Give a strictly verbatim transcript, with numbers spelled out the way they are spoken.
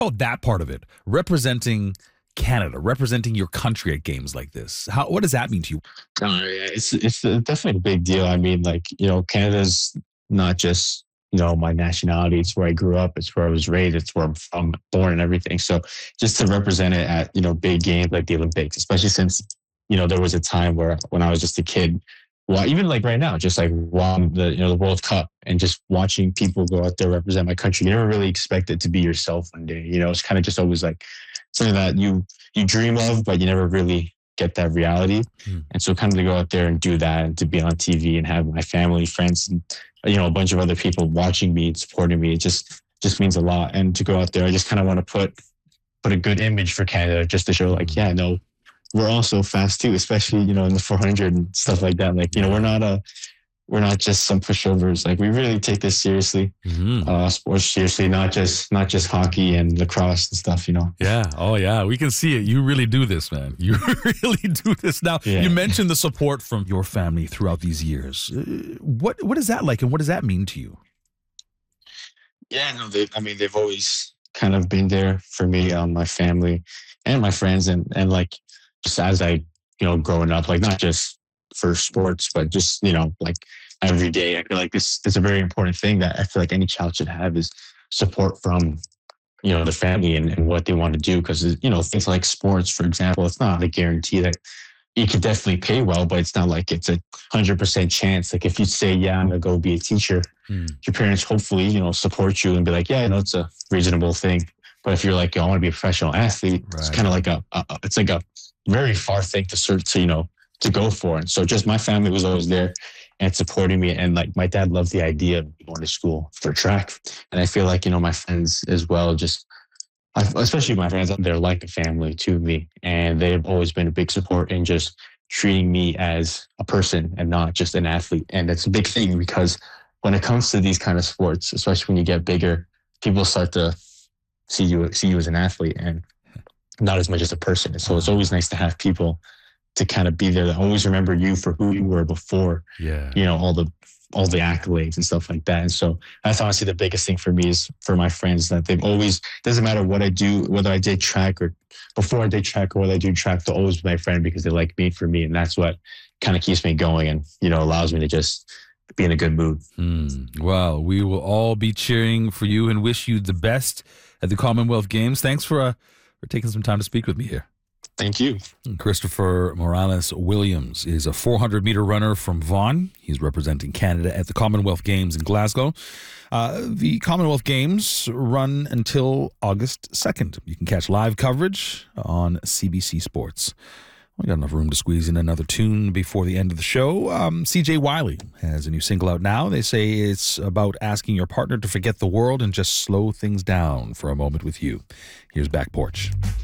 Oh, that part of it. Representing Canada, representing your country at games like this. How what does that mean to you? Uh, yeah, it's it's a, definitely a big deal. I mean, like you know, Canada's not just you know my nationality. It's where I grew up. It's where I was raised. It's where I'm from, born, and everything. So just to represent it at you know big games like the Olympics, especially since you know there was a time where when I was just a kid, well, even like right now, just like while the you know the World Cup and just watching people go out there represent my country, you never really expect it to be yourself one day. You know, it's kind of just always like something that you you dream of, but you never really get that reality. Mm. And so kind of to go out there and do that and to be on T V and have my family, friends, and you know, a bunch of other people watching me and supporting me, it just just means a lot. And to go out there, I just kind of want to put put a good image for Canada just to show like, yeah, no, we're all so fast too, especially, you know, in the four hundred and stuff like that. Like, you know, we're not a we're not just some pushovers. Like we really take this seriously, Mm-hmm. uh, sports seriously, not just not just hockey and lacrosse and stuff. You know. Yeah. Oh, yeah. We can see it. You really do this, man. You really do this. Now, Yeah. you mentioned the support from your family throughout these years. Uh, What what is that like, and what does that mean to you? Yeah, no, they. I mean, they've always kind of been there for me, um, my family, and my friends, and and like just as I, you know, growing up, like not just for sports, but just you know, like every day. I feel like this is a very important thing that I feel like any child should have is support from you know the family and, and what they want to do because you know things like sports, for example, it's not a guarantee that you could definitely pay well, but it's not like it's a hundred percent chance. Like if you say, yeah, I'm gonna go be a teacher, Mm. your parents hopefully, you know, support you and be like, yeah, I know it's a reasonable thing. But if you're like, yo, I want to be a professional athlete, it's Right. kind of like a, a, it's like a very far thing to search to, you know, to go for. And so just my family was always there and supporting me. And like my dad loved the idea of going to school for track. And I feel like, you know, my friends as well, just I, especially my friends, they're like a family to me, and they've always been a big support in just treating me as a person and not just an athlete. And that's a big thing because when it comes to these kind of sports, especially when you get bigger, people start to see you see you as an athlete and not as much as a person. So it's always nice to have people to kind of be there that always remember you for who you were before, Yeah. you know, all the all the accolades and stuff like that. And so that's honestly the biggest thing for me is for my friends that they've always, doesn't matter what I do, whether I did track or before I did track or whether I do track, they'll always be my friend because they like me for me. And that's what kind of keeps me going and, you know, allows me to just be in a good mood. Hmm. Well, we will all be cheering for you and wish you the best at the Commonwealth Games. Thanks for uh, for taking some time to speak with me here. Thank you. Christopher Morales Williams is a four hundred meter runner from Vaughan. He's representing Canada at the Commonwealth Games in Glasgow. Uh, the Commonwealth Games run until August second. You can catch live coverage on C B C Sports. We got enough room to squeeze in another tune before the end of the show. Um, C J Wiley has a new single out now. They say it's about asking your partner to forget the world and just slow things down for a moment with you. Here's Back Porch.